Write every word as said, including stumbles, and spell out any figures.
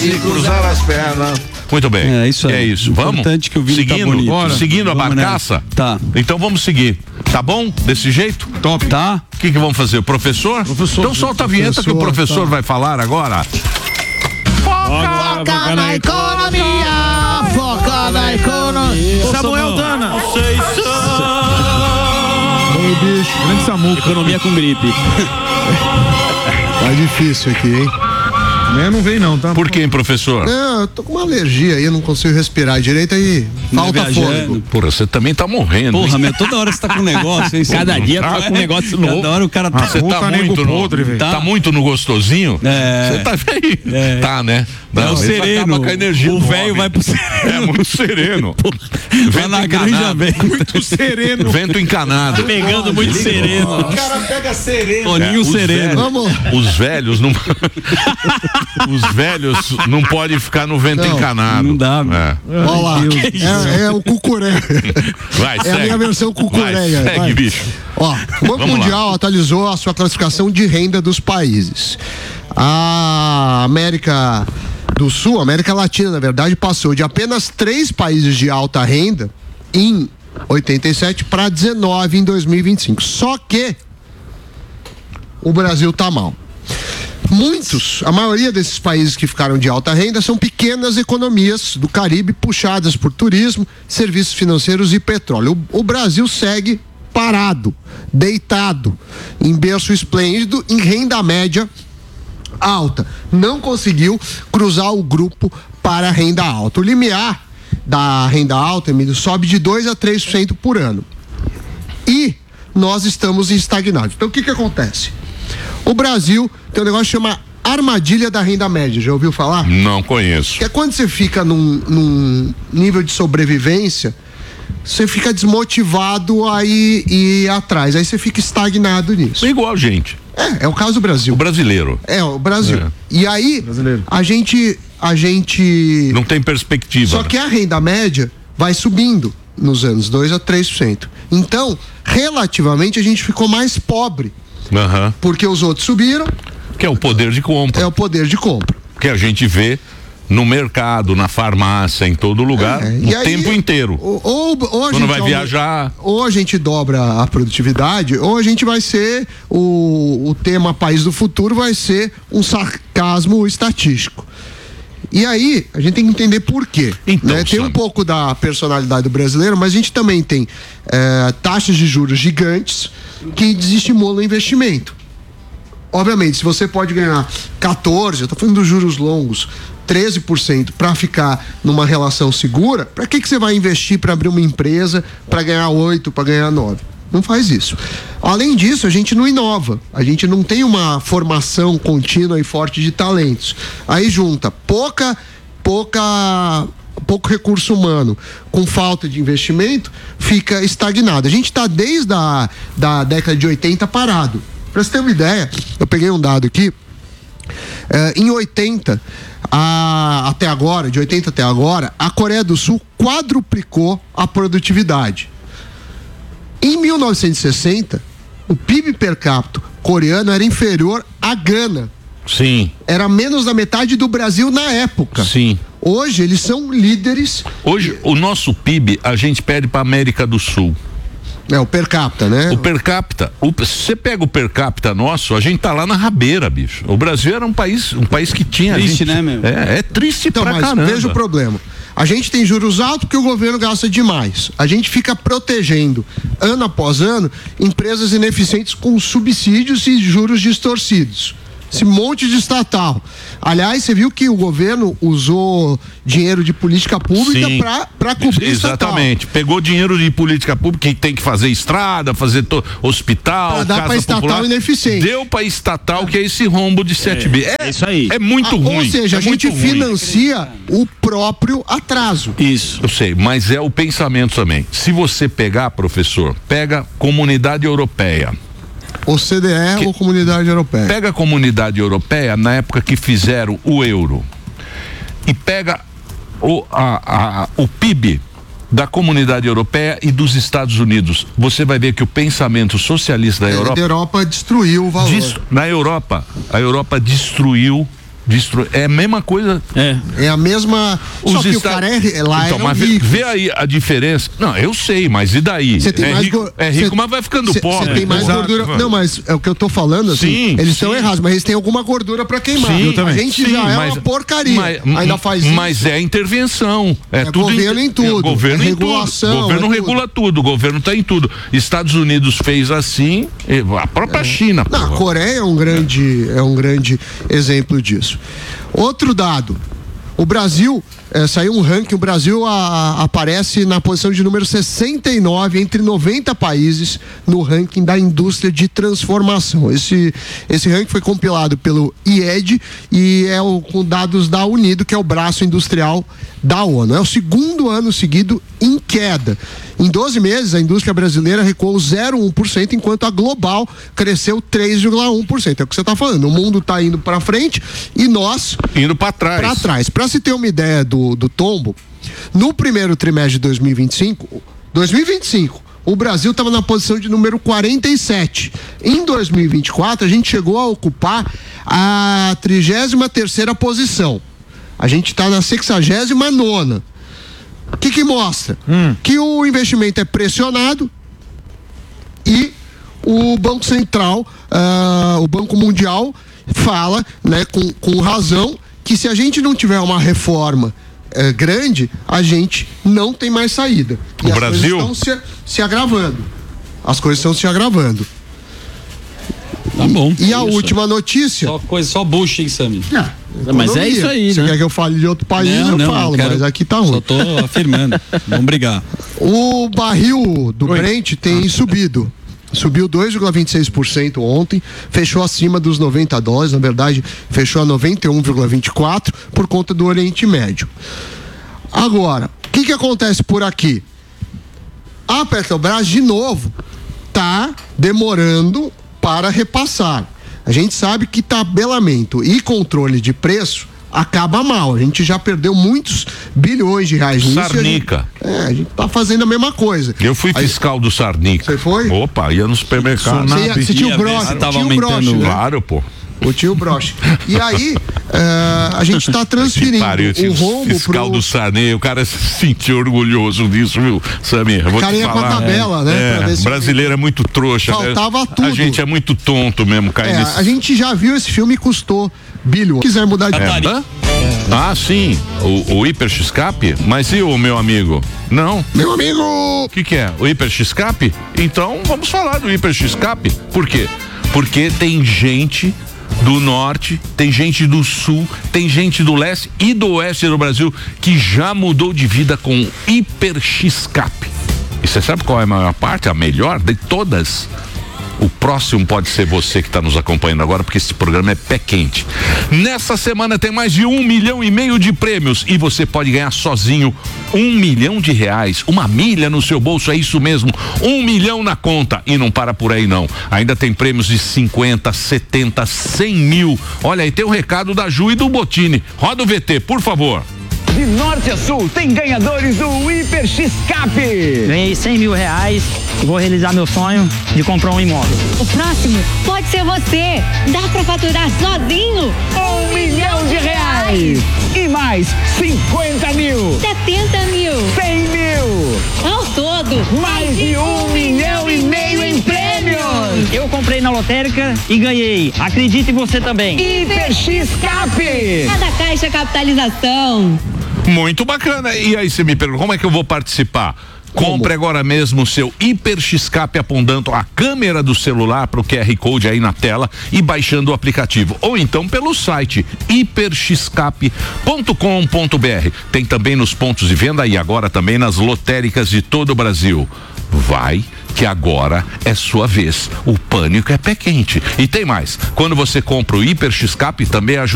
se cruzar as pernas. Muito bem. É isso aí. É isso. Vamos? Importante que o Vini tá seguindo, bonito. bora. Seguindo a Vamos barcaça? nessa. Tá. Então vamos seguir. Tá bom? Desse jeito? Top. Tá. O que que vamos fazer? O professor? professor então solta a vinheta que o professor tá. vai falar agora. Foca, foca na economia! Foca na economia! Samuel Dana! Oi, bicho. Grande Samuca. Economia com gripe. Tá difícil aqui, hein? Amanhã não vem não, tá? Por quem, professor? Não, eu tô com uma alergia aí, eu não consigo respirar direito aí, falta fôlego. Porra, você também tá morrendo. Porra, meu, toda hora você tá com um negócio, hein? Cada dia tá com um negócio novo. Cada hora o cara tá... Você tá, tá muito no, podre, tá. tá muito no gostosinho? É. Você tá aí. É. Tá, né? Não, é o sereno. Com a energia o velho vai pro sereno. É muito sereno. Vai na granja, velho. Muito sereno. Vento encanado. Pegando ah, muito sereno. O cara pega sereno. Toninho é, sereno. Velhos, Vamos. Os velhos não... Os velhos não podem ficar no vento não, encanado. Não dá. É. Olha lá. É, é o cucuré. Vai, é segue. a minha versão cucureia. Vai, segue, vai. bicho. Ó, o Banco Vamos Mundial lá. atualizou a sua classificação de renda dos países. A América do Sul, América Latina, na verdade, passou de apenas três países de alta renda em oitenta e sete para dezenove em dois mil e vinte e cinco. Só que o Brasil tá mal. Muitos, a maioria desses países que ficaram de alta renda são pequenas economias do Caribe puxadas por turismo, serviços financeiros e petróleo. O, o Brasil segue parado, deitado, em berço esplêndido, em renda média alta. Não conseguiu cruzar o grupo para a renda alta. O limiar da renda alta, Emílio, sobe de dois a três por cento por ano. E nós estamos estagnados. Então o que que acontece? O Brasil tem um negócio que chama armadilha da renda média. Já ouviu falar? Não conheço. Que é quando você fica num, num nível de sobrevivência, você fica desmotivado a ir, ir atrás. Aí você fica estagnado nisso. É igual a gente. É, é o caso do Brasil. O brasileiro. É, o Brasil. É. E aí, brasileiro. a gente... A gente... Não tem perspectiva. Só que a renda média vai subindo nos anos, dois a três por cento. Então, relativamente, a gente ficou mais pobre. Uhum. Porque os outros subiram. Que é o poder de compra. É o poder de compra. Que a gente vê no mercado, na farmácia, em todo lugar, é, o aí, tempo inteiro. Ou, ou, ou a Quando gente vai viajar. Ou a gente dobra a produtividade, ou a gente vai ser o, o tema País do Futuro vai ser um sarcasmo estatístico. E aí, a gente tem que entender por quê. Então, né? Tem um pouco da personalidade do brasileiro, mas a gente também tem é, taxas de juros gigantes que desestimulam o investimento. Obviamente, se você pode ganhar quatorze por cento, eu tô falando dos juros longos, treze por cento para ficar numa relação segura, para que que você vai investir para abrir uma empresa para ganhar oito, para ganhar nove? Não faz isso. Além disso, a gente não inova, a gente não tem uma formação contínua e forte de talentos. Aí junta pouca, pouca, pouco recurso humano com falta de investimento, fica estagnado. A gente está desde a da década de oitenta parado. Para você ter uma ideia, eu peguei um dado aqui, é, em oitenta, a, até agora, de oitenta até agora, a Coreia do Sul quadruplicou a produtividade. Em mil novecentos e sessenta, o P I B per capita coreano era inferior à Gana. Sim. Era menos da metade do Brasil na época. Sim. Hoje eles são líderes. Hoje o nosso P I B a gente pede para América do Sul. É, o per capita, né? O per capita, o, se você pega o per capita nosso, a gente tá lá na rabeira, bicho. O Brasil era um país, um país que tinha... Triste, gente, né, meu? É, é triste então, pra mas caramba. Veja o problema. A gente tem juros altos porque o governo gasta demais. A gente fica protegendo, ano após ano, empresas ineficientes com subsídios e juros distorcidos. Esse monte de estatal. Aliás, você viu que o governo usou dinheiro de política pública para cobrir estatal. Exatamente. Pegou dinheiro de política pública que tem que fazer estrada, fazer to, hospital, pra dar casa pra estatal popular. Ineficiente. Deu para estatal, que é esse rombo de sete bi. É, é isso aí. É muito ah, ruim. Ou seja, é a gente financia ruim. o próprio atraso. Isso. Eu sei, mas é o pensamento também. Se você pegar, professor, pega Comunidade Europeia. O C D E que, ou Comunidade Europeia? Pega a Comunidade Europeia na época que fizeram o euro e pega o, a, a, o P I B da Comunidade Europeia e dos Estados Unidos. Você vai ver que o pensamento socialista da é, Europa... A Europa destruiu o valor. Dist, na Europa, a Europa destruiu Destru... É a mesma coisa. É. É a mesma. Os Só que esta... o cara é, é lá então, é mas vê, rico. vê aí a diferença. Não, eu sei, mas e daí? Você tem é, mais rico, go... é rico, cê... mas vai ficando cê, pobre. Você tem mais Exato. gordura. Não, mas é o que eu tô falando, assim. Sim, eles estão sim. errados, mas eles têm alguma gordura pra queimar. Sim, a gente sim, já é mas, uma porcaria. Mas, Ainda faz isso. Mas é intervenção. É, É tudo governo em tudo. É governo É em regulação, tudo. O governo é regula tudo. O governo tá em tudo. Estados Unidos fez assim, a própria É. China. Não, a porra. Coreia é um grande, é um grande exemplo disso. Outro dado. O Brasil, é, saiu um ranking, o Brasil a, a, aparece na posição de número sessenta e nove entre noventa países no ranking da indústria de transformação. Esse, esse ranking foi compilado pelo I E D e é o, com dados da Unido, que é o braço industrial da ONU. É o segundo ano seguido em queda. Em doze meses, a indústria brasileira recuou zero vírgula um por cento, enquanto a global cresceu três vírgula um por cento. É o que você está falando. O mundo está indo para frente e nós indo para trás. Para trás. Para se ter uma ideia do, do tombo, no primeiro trimestre de dois mil e vinte e cinco, dois mil e vinte e cinco, o Brasil estava na posição de número quarenta e sete. Em dois mil e vinte e quatro, a gente chegou a ocupar a trigésima terceira posição. A gente está na sexagésima nona. O que que mostra? Hum. Que o investimento é pressionado e o Banco Central, uh, o Banco Mundial fala, né, com, com razão, que se a gente não tiver uma reforma uh, grande, a gente não tem mais saída. E o as Brasil coisas estão se, se agravando. As coisas estão se agravando. Tá bom. E é a isso. última notícia. Só coisa, só bucha, hein, Samir? Mas é isso aí, Você né? quer que eu fale de outro país, não, eu não, falo, quero, mas aqui tá ruim. Só tô afirmando. Vamos brigar. O barril do Oi. Brent tem subido. Subiu dois vírgula vinte e seis por cento ontem, fechou acima dos noventa dólares, na verdade, fechou a noventa e um vírgula vinte e quatro por conta do Oriente Médio. Agora, o que que acontece por aqui? A Petrobras, de novo, tá demorando para repassar. A gente sabe que tabelamento e controle de preço acaba mal. A gente já perdeu muitos bilhões de reais nisso. Sarnica. A gente, é, a gente tá fazendo a mesma coisa. Eu fui Aí, fiscal do Sarnica. Você foi? Opa, ia no supermercado. Você, ia, você tinha o broche, tava tinha o aumentando, broche, né? Claro, pô. O tio broche. E aí, uh, a gente está transferindo Pariu, o rombo fiscal pro... do Sarney, o cara se sentiu orgulhoso disso, viu, Samir? Vou Carinha te com a falar. tabela, né? É, pra ver se- brasileiro é muito trouxa. Faltava né? tudo. A gente é muito tonto mesmo, cair É, nesse... a gente já viu esse filme e custou bilhões. Se quiser mudar de... É, hã? Ah, sim, o, o Hiper X-Cap, mas e o meu amigo? Não. Meu amigo! O que que é? O Hiper X-Cap? Então vamos falar do Hiper X-Cap. Por quê? Porque tem gente do norte, tem gente do sul, tem gente do leste e do oeste do Brasil que já mudou de vida com o Hiper X-Cap. E você sabe qual é a maior parte? A melhor de todas? O próximo pode ser você que está nos acompanhando agora, porque esse programa é pé quente. Nessa semana tem mais de um milhão e meio de prêmios e você pode ganhar sozinho um milhão de reais, uma milha no seu bolso, é isso mesmo, um milhão na conta. E não para por aí não, ainda tem prêmios de cinquenta, setenta, cem mil. Olha aí, tem o recado da Ju e do Botini. Roda o V T, por favor. De norte a sul, tem ganhadores do Hiper X-Cap. Ganhei cem mil reais e vou realizar meu sonho de comprar um imóvel. O próximo pode ser você. Dá pra faturar sozinho? Um milhão de reais. E mais cinquenta mil. setenta mil. cem mil. Ao todo, Mais de um milhão e meio em prêmios. Eu comprei na lotérica e ganhei. Acredite em você também. Hiper X-Cap. cada caixa capitalização. Muito bacana. E aí você me pergunta, como é que eu vou participar? Compre agora mesmo o seu Hiper X-Cap apontando a câmera do celular para o Q R Code aí na tela e baixando o aplicativo. Ou então pelo site hiper x cap ponto com ponto b r. Tem também nos pontos de venda e agora também nas lotéricas de todo o Brasil. Vai que agora é sua vez. O pânico é pé quente. E tem mais. Quando você compra o Hiper X-Cap, também ajuda